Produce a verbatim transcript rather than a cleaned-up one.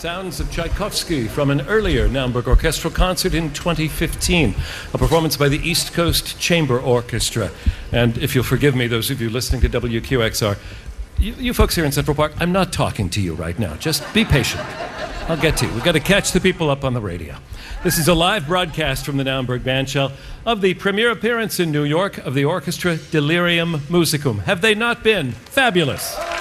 Sounds of Tchaikovsky from an earlier Naumburg Orchestral concert in twenty fifteen, a performance by the East Coast Chamber Orchestra. And if you'll forgive me, those of you listening to W Q X R, you, you folks here in Central Park, I'm not talking to you right now. Just be patient. I'll get to you. We've got to catch the people up on the radio. This is a live broadcast from the Naumburg Bandshell of the premiere appearance in New York of the orchestra Delirium Musicum. Have they not been fabulous?